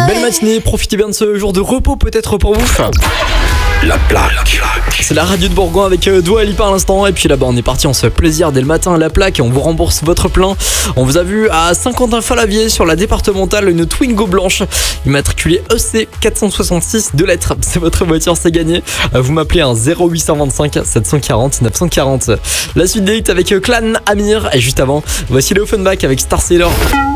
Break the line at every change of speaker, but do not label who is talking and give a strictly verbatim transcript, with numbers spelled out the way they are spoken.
Belle matinée, profitez bien de ce jour de repos peut-être pour vous.
La plaque.
C'est la radio de Bourgoin avec euh, Dua Lipa à l'instant. Et puis là-bas on est parti, on se fait plaisir dès le matin à la plaque et on vous rembourse votre plein. On vous a vu à Saint-Quentin-Falavier sur la départementale, une Twingo blanche immatriculée E C quatre cent soixante-six, deux lettres. C'est votre voiture, c'est gagné. Euh, Vous m'appelez un zéro huit cent vingt-cinq sept cent quarante neuf cent quarante. La suite des hits avec euh, Clan, Amir. Et juste avant, voici le Offenbach avec Star Sailor.